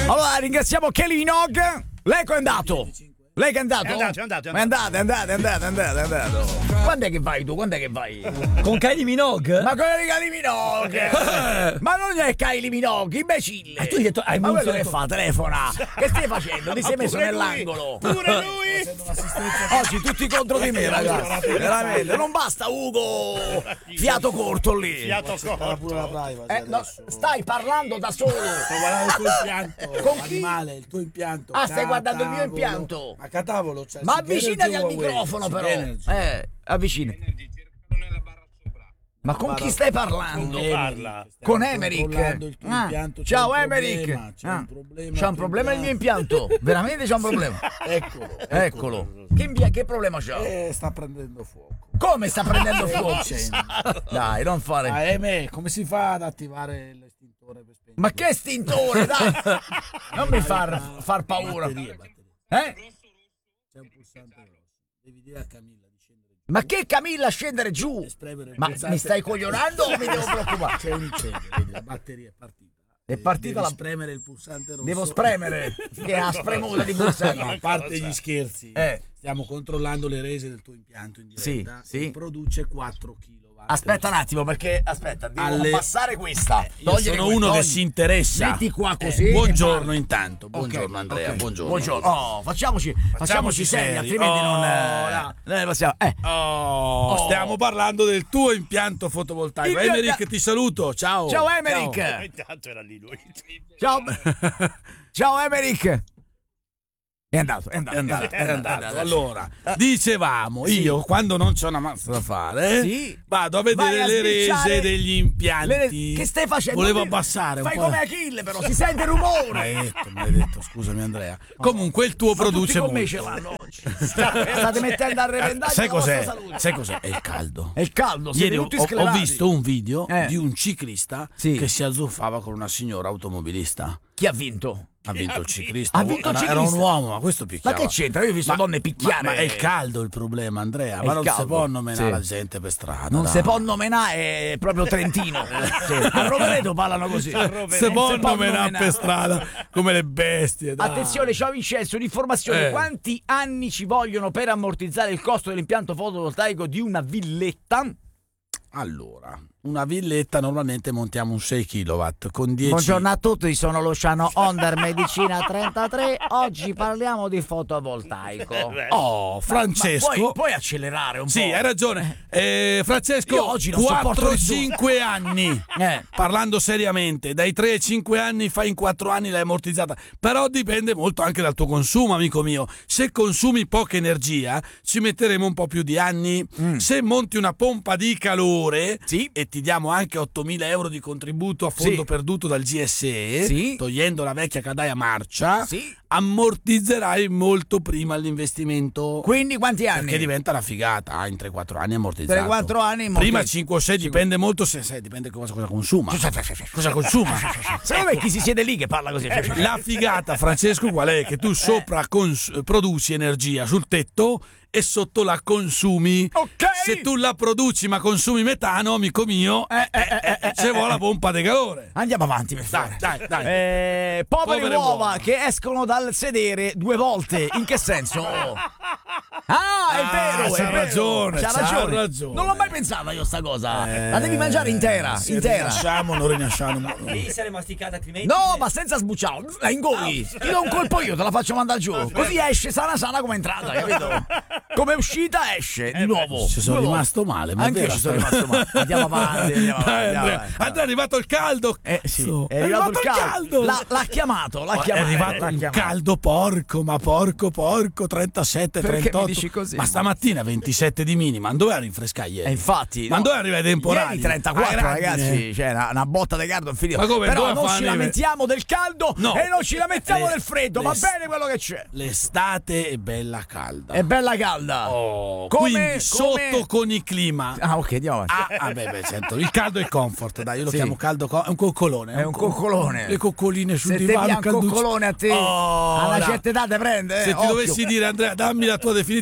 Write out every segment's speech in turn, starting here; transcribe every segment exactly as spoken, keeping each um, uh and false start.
Allora ringraziamo Kylie Minogue. Lei è andato? Lei che è andato? È andato, è andato, è andato, è andato, è andato, è andato, è andato. Quando è che vai tu? Quando è che vai? Con Kylie Minogue? Ma con Kylie Minogue? Ma non è Kylie Minogue, imbecille! Ah, tu hai detto, hai ma quello detto... che fa? Telefona? Che stai facendo? Ti sei messo Pure nell'angolo? Lui. Pure lui! Oggi tutti contro di me, ragazzi. Veramente, non basta Ugo! Fiato corto lì. Fiato corto. Pure la privacy. Eh, no, stai parlando da solo. Sto guardando il tuo impianto. Con chi? Animale, il tuo impianto. Ah, stai guardando il mio Catavolo. impianto. Ma catavolo, c'è. Ma avvicinati al microfono però. Eh, avvicina. Ma con chi stai parlando? Parla. Con Emerick. Il tuo Ah, impianto, c'è ciao un Emerick. problema, C'è Ah, un problema. c'ha un problema il mio impianto. Veramente c'ha un problema. Eccolo. Eccolo. Che, impia- che problema c'ha? Eh, sta prendendo fuoco. Come sta prendendo fuoco? Accende. Dai, non fare. Ah, Eme, come si fa ad attivare l'estintore per spegnere? Ma che stintore, dai! Non mi far, far paura. Batterie, batterie. Eh? C'è un pulsante rosso. Devi dire a Camilla di scendere giù. Ma che Camilla scendere giù? e spremere il Ma pulsante. mi stai coglionando o mi devo preoccupare? C'è un incendio, vedi, la batteria è partita. È partita Devi la... spremere il pulsante rosso. Devo spremere, che ha spremuta di pulsante. No, a parte gli scherzi, Eh. stiamo controllando le rese del tuo impianto in diretta. Sì, sì. E produce quattro chilowatt. Aspetta un attimo, perché aspetta, devo Alle- passare questa. Io Togliere sono que- uno che togli. si interessa. Metti qua Eh, così. buongiorno che intanto. parli. Buongiorno Ok, Andrea, ok. buongiorno. Buongiorno. Oh, facciamoci, facciamoci, Facciamoci seri, seri. altrimenti Oh, non. no. Eh, noi possiamo. Eh. Oh, Oh. stiamo parlando del tuo impianto fotovoltaico. Il mio Emerick, impia- ti saluto. Ciao. Ciao Emerick. Intanto era lì lui. Ciao. Ciao Emerick. È andato, è andato, È andato, è andato. Allora, dicevamo, Sì. io quando non c'ho una mazza da fare, Sì. vado a vedere Vai a le sbirciare rese degli impianti. Le- Che stai facendo? Volevo Non mi- abbassare un Fai po'. come Achille, però si sente il rumore. Maledetto, maledetto, scusami Andrea. Comunque il tuo Ma produce tutti con me molto. ce l'hanno oggi. State mettendo a revendaggio Sai la vostra cos'è? salute. Sai cos'è? È il caldo. È il caldo, siete Ieri ho, tutti ho sclerati. visto un video Eh. di un ciclista Sì. che si azzuffava con una signora automobilista. Chi ha vinto? Ha vinto il ciclista. Ha vinto il era, era ciclista? un uomo, ma questo Ma picchiava. che c'entra? Io ho visto Ma- donne picchiare. Ma, ma è il caldo il problema, Andrea. È Ma il non caldo. si può nominare Sì. la gente per strada. Non dai. si può nominare, è proprio Trentino. Sì. A Rovereto parlano così. Si Non può si può nominare nominare. per strada come le bestie. dai. Attenzione, ciao Vincenzo, un'informazione. Eh. Quanti anni ci vogliono per ammortizzare il costo dell'impianto fotovoltaico di una villetta? Allora, una villetta normalmente montiamo un sei chilowatt con dieci. Buongiorno a tutti, sono Luciano Onder Medicina trentatré. Oggi parliamo di fotovoltaico. Oh, Francesco. Ma puoi, puoi accelerare un Sì, po'? hai ragione. Eh, Francesco, Io oggi non sopporto quattro nessuno. cinque anni. Eh. Parlando seriamente, dai tre ai cinque anni fai in quattro anni l'hai ammortizzata. Però dipende molto anche dal tuo consumo, amico mio. Se consumi poca energia, ci metteremo un po' più di anni. Mm. Se monti una pompa di calore Sì. e ti diamo anche ottomila euro di contributo a fondo Sì. perduto dal G S E, Sì. togliendo la vecchia caldaia marcia, Sì. ammortizzerai molto prima l'investimento. Quindi quanti anni? Perché diventa una figata, ah, in tre quattro anni ammortizzato. tre quattro anni Prima ammortizzato. cinque o sei, dipende molto se, se dipende cosa, cosa consuma. Cosa consuma? Secondo me chi si siede lì che parla così. La figata, Francesco, qual è? Che tu sopra cons- produci energia sul tetto e sotto la consumi. Ok. Se tu la produci ma consumi metano, amico mio, Eh, eh, eh, eh, ci vuole la pompa di calore. Andiamo avanti, per Dai, favore. dai, dai. Eh, povere, Povere uova, uova. che escono dal sedere due volte. In che senso? Ah, è Ah, vero, c'ha è vero. ragione, C'ha c'ha ragione. ragione. Non l'ho mai pensata io sta cosa. Eh, La devi mangiare intera, se intera. rinasciamo, non rinasciamo. Devi essere masticata altrimenti. No, ma senza sbucciare, la ingoi. Ti do un colpo io, te la faccio mandare giù. Così esce sana sana come è entrata, capito? Come è uscita esce di nuovo. Ci sono Due rimasto volte. male, ma è Anche io vero ci sono sta- rimasto male. Andiamo avanti, andiamo avanti. Dai, andiamo Andrea. avanti. Andrea, è arrivato il caldo. Eh sì, Cazzo, è arrivato il caldo. caldo. L'ha, l'ha chiamato, l'ha Ma chiamato. È arrivato l'ha un chiamato. caldo porco, ma porco, porco, trentasette, Perché mi trentotto. dici così? Ma stamattina ventisette di minima, ma dove a rinfrescare ieri? E infatti, Ma no, dove arriva i temporali? Ieri trentaquattro, Ah, grandine. ragazzi, cioè una, una botta di caldo infinito. Ma come, Però dove non fa ci neve? lamentiamo del caldo No. e non ci lamentiamo Le- del freddo, le- va bene quello che c'è. L'estate è bella calda. È bella calda. Oh, Come- quindi come- sotto con i clima. Ah, ok, andiamo avanti. Ah, ah, beh, beh, sento, il caldo è comfort, dai, io lo Sì. chiamo caldo, co- è un coccolone. È un co- coccolone. Le coccoline sul Se te divano, via un calduccio. coccolone a te, Oh, a una dai. certa età te prende. eh, Se ti occhio. dovessi dire, Andrea, dammi la tua definizione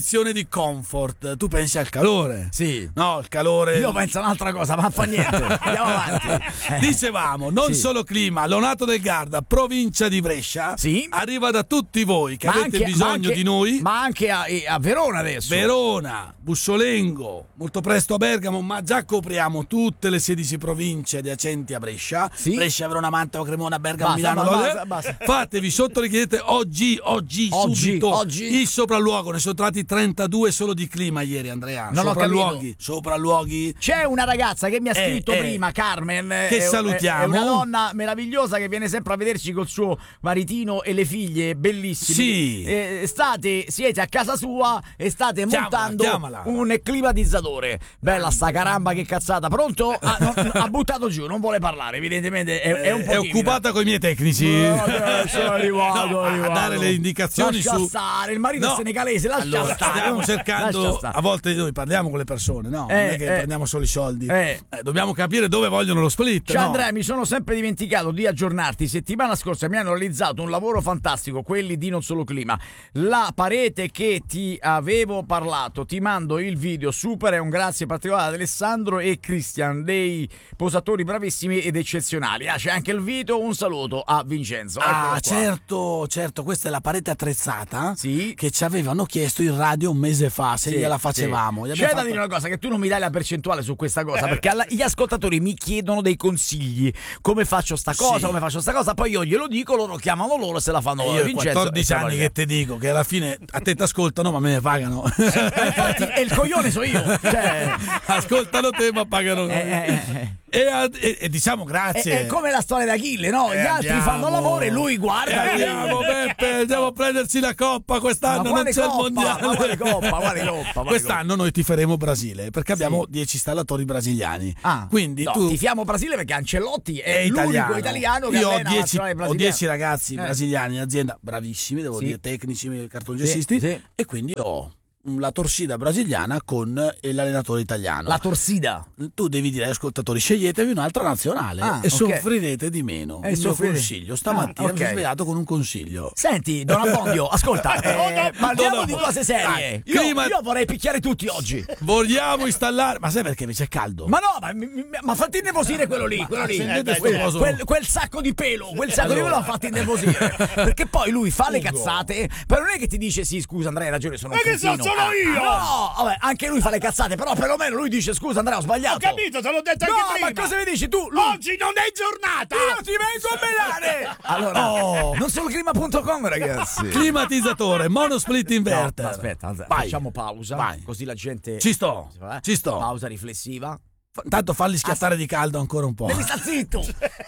definizione di comfort. Tu pensi al calore? Sì. No, il calore. Io penso a un'altra cosa, ma fa niente. Andiamo avanti. Eh. Dicevamo, non Sì. solo clima, Lonato del Garda, provincia di Brescia, Sì. arriva da tutti voi che Ma avete anche- bisogno ma anche- di noi. Ma anche a, a Verona adesso. Verona, Bussolengo, molto presto a Bergamo, ma già copriamo tutte le sedici province adiacenti a Brescia. Sì. Brescia, Verona, Mantova, Cremona, Bergamo, Basta, Milano. ma- Lode. basta, basta. Fatevi sotto, richiedete oggi, oggi, Oggi, subito oggi. il sopralluogo. Ne sono trovati trentadue solo di clima ieri, Andrea. Non ho sopralluoghi, sopralluoghi. C'è una ragazza che mi ha Eh, scritto eh. prima, Carmen, Che è- salutiamo. È una donna meravigliosa che viene sempre a vederci col suo maritino e le figlie bellissime. Sì. Eh, state, siete a casa sua e state Chiamala, montando chiamala. un climatizzatore. Bella sta caramba, che cazzata. Pronto? Ah, no, ha buttato giù, non vuole parlare, evidentemente è, è un po' È timida. occupata con i miei tecnici. No, adesso è arrivato, No, è a arrivato. dare le indicazioni lascia su stare, il marito No. è senegalese, lascia Allora, stare. stiamo lascia cercando, stare. a volte noi parliamo con le persone, no? non Eh, è che eh. prendiamo solo i soldi. Eh. Eh, dobbiamo capire dove vogliono lo split. Ciao no? Andrea, mi sono sempre dimenticato di aggiornarti. Settimana scorsa mi hanno realizzato un lavoro fantastico, quelli di Non Solo Clima. La parete che ti avevo parlato, ti mando il video, super, è un grazie particolare ad Alessandro e Christian, dei posatori bravissimi ed eccezionali. Ah, c'è anche il video, un saluto a Vincenzo. Eccolo Ah, qua. certo, certo, questa è la parete attrezzata Sì. che ci avevano chiesto in radio un mese fa se Sì, gliela facevamo. sì. Gli C'è abbiamo da fatto- dire una cosa, che tu non mi dai la percentuale su questa cosa, perché alla- gli ascoltatori mi chiedono dei consigli, come faccio sta cosa, Sì. come faccio sta cosa, poi io glielo dico, loro chiamano loro e se la fanno E loro. io ho Vincenzo, quattordici e anni se che ti dico che alla fine a te ti ascoltano ma me ne pagano. Eh, infatti, e il coglione so io. Cioè, Ascoltano te ma pagano eh, noi. eh, eh. E, a- e- e diciamo È, grazie. è come la storia di Achille, no? Gli Eh, altri andiamo. fanno lavoro e lui guarda. Eh, andiamo Beppe, andiamo a prenderci la coppa Ma quest'anno, non quale c'è il coppa? mondiale. Ma quale coppa? Quale coppa? Quale Quest'anno noi tiferemo Brasile perché abbiamo dieci installatori brasiliani. Ah, Quindi no, tu tifiamo Brasile perché Ancelotti è, è l'unico italiano. italiano che Io ho allena la dieci, nazionale ho brasiliana. dieci ragazzi Eh. brasiliani in azienda bravissimi, devo Sì. dire, tecnici, cartongessisti, Sì, sì. e quindi ho la torsida brasiliana con l'allenatore italiano. La torsida. Tu devi dire agli ascoltatori: sceglietevi un'altra nazionale Ah, e ok. soffrirete di meno. E Il mio soffrirete. consiglio stamattina Ah, ok. mi sono svegliato con un consiglio. Senti, Don Abbondio, ascolta, eh, parliamo Don di Abbondio. cose serie. Dai, Io, clima- io vorrei picchiare tutti oggi. Vogliamo installare, ma sai perché mi c'è caldo? Ma no, ma, mi- mi- ma fatti innervosire quello lì, quello lì. sentite Eh, sto quel, coso. quel- quel sacco di pelo, quel sacco di pelo l'ha fatti innervosire. Perché poi lui fa le cazzate, però non è che ti dice sì, scusa Andrea, hai ragione, sono un Ma che so, cretino. sono io! No, vabbè, anche lui fa le cazzate, però perlomeno lui dice scusa Andrea, ho sbagliato. Ho capito, te l'ho detto No, anche prima. ma cosa mi dici tu? Lui- Oggi non è giornata. Io ti vengo a menare! Allora, Oh. non solo clima punto com, ragazzi. Climatizzatore, monosplit inverter. No, aspetta, aspetta, Vai. facciamo pausa, Vai. così la gente Ci sto, Eh? ci sto. Pausa riflessiva. Fa- Tanto falli schiattare di caldo ancora un po'. Devi star zitto.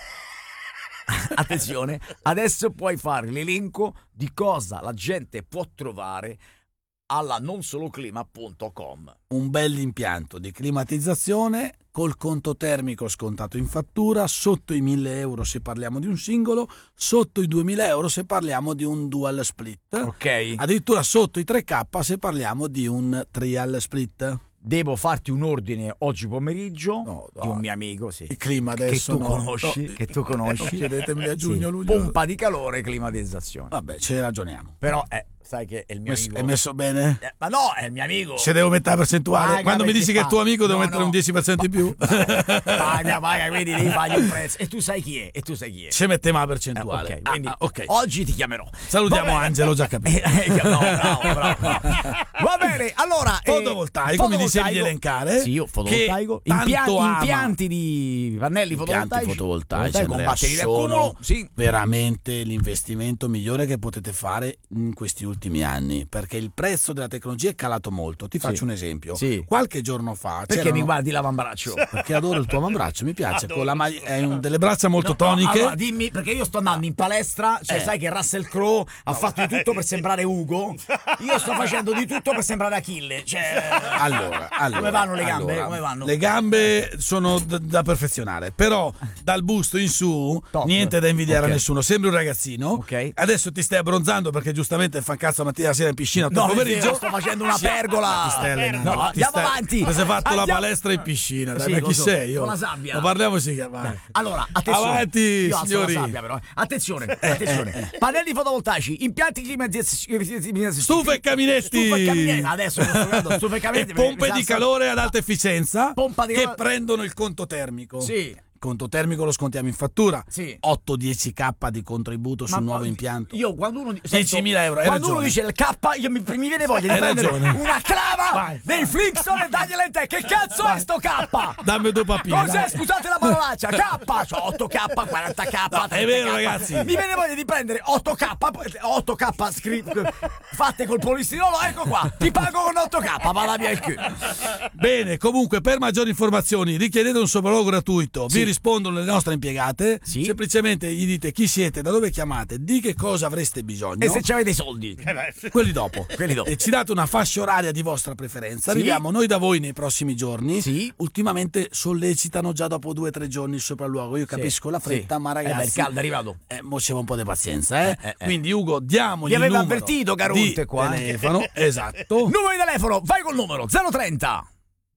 Attenzione, adesso puoi fare l'elenco di cosa la gente può trovare alla non solo clima punto com. Un bell'impianto di climatizzazione col conto termico scontato in fattura, sotto i mille euro se parliamo di un singolo, sotto i duemila euro se parliamo di un dual split, Ok. addirittura sotto i tre K se parliamo di un trial split. Devo farti un ordine oggi pomeriggio No, di un dai. mio amico, sì. Il clima Che adesso tu no. conosci, No. che tu conosci. Chiedetemi a giugno, Sì, luglio. Pompa di calore e climatizzazione. Vabbè, ce ne ragioniamo. Però eh, sai che è il mio Messo- amico. È messo bene? Eh, ma no, è il mio amico. Se devo mettere la percentuale, Paga quando mi perché dici che è fa- tuo amico devo No, mettere no. un dieci per cento in più. Paga, paga, quindi devi fargli un prezzo. E tu sai chi è? E tu sai chi è? Se mettiamo la Eh, percentuale. ok, quindi Ah, ah, ok. oggi ti chiamerò. Salutiamo Va bene. Angelo, già capito. Eh, eh, no, bravo, bravo, bravo. Va bene, allora eh, Fotovoltaico, mi dicevi di fotovoltaico. elencare? Sì, io fotovoltaico. Che tanto Impianti, ama. impianti di pannelli Impianti fotovoltaici. fotovoltaici, con Andrea, batterie di sono accumulo. Sì. veramente l'investimento migliore che potete fare in questi ultimi anni, perché il prezzo della tecnologia è calato molto. Ti faccio Sì. un esempio. Sì. Qualche giorno fa Perché c'erano- mi guardi l'avambraccio? perché adoro il tuo avambraccio, mi piace. Adoro. Con la maglia, è un- delle braccia molto No, toniche. allora, dimmi, perché io sto andando in palestra, cioè Eh. sai che Russell Crowe ha fatto di tutto per sembrare Ugo. Io sto facendo di tutto per sembrare Achille. Cioè, Allora, allora, come vanno le gambe? allora, Come vanno? Le gambe sono da, da perfezionare, però dal busto in su Top. niente da invidiare Ok. a nessuno. Sembri un ragazzino. Ok. Adesso ti stai abbronzando perché giustamente fa cazzo mattina sera in piscina tutto No, il è pomeriggio. vero, sto facendo una pergola. Ti stelle, No, no, ti andiamo stelle. avanti. Ti sei fatto Andiamo- la palestra in piscina, dai, Sì, ma lo chi so, sei? Io? con la sabbia. Ma parliamo sì che vai. Allora, attenzione. Avanti, Io alzo signori. la sabbia, però. Attenzione, attenzione. Pannelli fotovoltaici, impianti climatizzati, Stufe e caminetti. Stufe e caminetti. Adesso sto guardando, stufe e caminetti. E pompe mi di sa- calore ad alta efficienza Pompa di che calore- prendono il conto termico. Sì. Il conto termico lo scontiamo in fattura. Sì. otto dieci k di contributo sul Ma nuovo poi- impianto. Io quando uno diecimila euro, hai quando uno ragione. dice il K, io mi, mi viene voglia di Hai prendere ragione. una clava Vai. del Flixon e dargliela in te. Che cazzo è sto K? Dammi due papine. Cos'è? dai. Scusate la parolaccia. K, c'ho otto K, quaranta K, No, è trenta K. vero, ragazzi. Mi viene voglia di prendere otto K, otto K scritte fatte col polistirolo. Ecco qua, ti pago con otto K, vada via il culo. Bene, comunque per maggiori informazioni richiedete un sopralluogo gratuito, Sì. vi rispondono le nostre impiegate, Sì. semplicemente gli dite chi siete, da dove chiamate, di che cosa avreste bisogno. E se c'avete i soldi? Quelli dopo. Quelli dopo. E ci date una fascia oraria di vostra preferenza. Sì. Arriviamo noi da voi nei prossimi giorni. Sì. Ultimamente sollecitano già dopo due o tre giorni il sopralluogo. Io capisco la fretta, Sì. ma Eh beh, il ragazzi. caldo è arrivato. Eh, mo c'è un po' di pazienza, eh. Eh, eh, eh. Quindi, Ugo, diamogli Vi il aveva numero avvertito, Caronte, di qua, eh. telefono. Esatto. Numero di telefono, vai col numero zero trenta.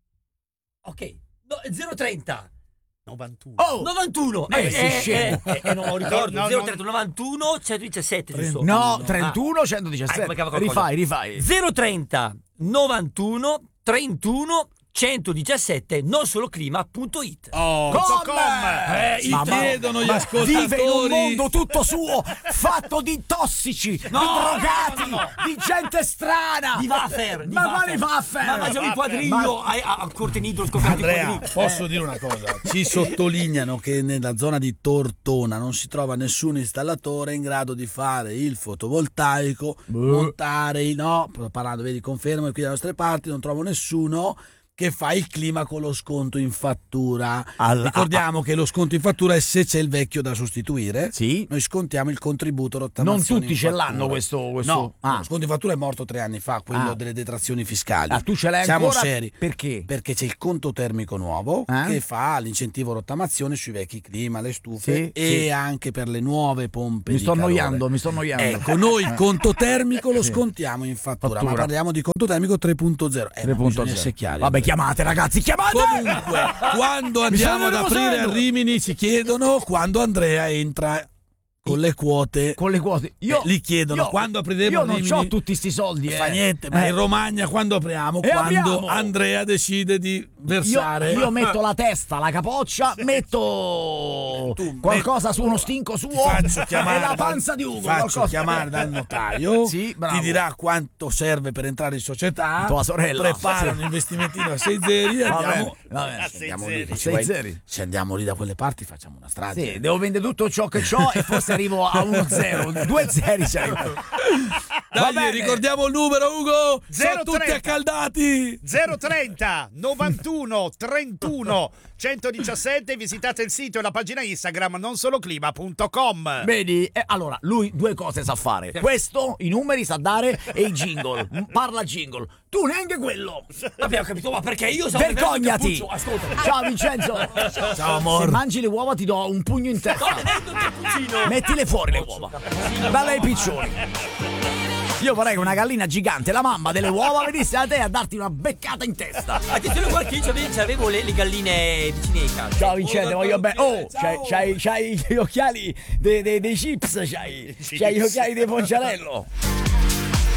Ok, no, zero trenta novantuno. Oh! novantuno. Eh, Eh, sei eh, scemo. eh, eh, non lo ricordo. No, no, zero trenta novantuno centodiciassette, giusto? No, trentuno centodiciassette. Ah, come cavolo qualcosa. Rifai, rifai. zero trenta novantuno trentuno centodiciassette non solo clima punto it. Oh, Come? Eh, ci Ma- ma- chiedono gli ma ascoltatori. vive in un mondo tutto suo, fatto di tossici, di drogati, di gente strana. Di Waffer, di Ma quali Waffer? Waffer? Ma mangiamo il quadriglio a, a, a Cortenidro, scoperto il Andrea, quadriglio. posso dire una cosa? Ci sottolineano che nella zona di Tortona non si trova nessun installatore in grado di fare il fotovoltaico, montare il no, parlando, vedi, confermo, qui dalle nostre parti non trovo nessuno che fa il clima con lo sconto in fattura. Alla- Ricordiamo che lo sconto in fattura è se c'è il vecchio da sostituire. Sì. Noi scontiamo il contributo Non rottamazione tutti in ce fattura. l'hanno questo, questo... No, Ah. lo sconto in fattura è morto tre anni fa, quello Ah. delle detrazioni fiscali. Ah, tu ce l'hai Siamo ancora? seri. Perché? Perché c'è il conto termico nuovo Eh? che fa l'incentivo rottamazione sui vecchi clima, le stufe Sì, e sì. anche per le nuove pompe Mi di sto calore. annoiando, mi sto annoiando. Ecco, noi il conto termico lo Sì. scontiamo in fattura, Fattura. ma parliamo di conto termico tre punto zero. Eh, ma bisogna essere chiari. Vabbè, chiamate ragazzi, chiamate! Comunque, quando andiamo ad sto aprire a nervosendo. Rimini ci chiedono quando Andrea entra con le quote. Con le quote. Io, Eh, li chiedono, io- quando apriremo Io non Rimini- ho tutti sti soldi, Non eh. fa niente, ma Eh. in Romagna quando apriamo? E Quando apriamo. Andrea decide di Io, versare. io metto la testa, la capoccia, metto Tu qualcosa met- su uno stinco suo Ti faccio chiamare e la dal- panza di Ugo. ti faccio qualcosa. chiamare dal notaio. Sì, bravo. Ti dirà quanto serve per entrare in società. Tua sorella. Prepara Sì. un investimentino a sei zeri e Va andiamo. bene, va bene. Se andiamo sei lì, zeri. se Sei vai- zeri. se andiamo lì da quelle parti facciamo una strage. Sì, devo vendere tutto ciò che ho e forse arrivo a uno zero. Due zeri c'hai. Va Dai, bene. ricordiamo il numero, Ugo. zero Sono tutti trenta. accaldati. zero trenta novantuno trentuno centodiciassette. Visitate il sito e la pagina Instagram non solo clima punto com. Vedi? Eh, allora, lui due cose sa fare. Questo, i numeri sa dare e i jingle. Parla jingle. Tu neanche quello. Vabbè, ho capito, ma perché io so Vergognati. Ascolta. Ciao Vincenzo. Ciao, amor. Se mangi le uova ti do un pugno in testa. Mettile fuori le uova. Dalle ai piccioni. Io vorrei che una gallina gigante, la mamma delle uova, venisse da te a darti una beccata in testa. Attenzione, guarda che io c'avevo, avevo le, le galline vicine ai casi. Ciao Vincenzo, voglio bene. Oh, c'hai, c'hai, c'hai gli occhiali dei, dei, dei chips, c'hai, c'hai gli occhiali di Ponciarello.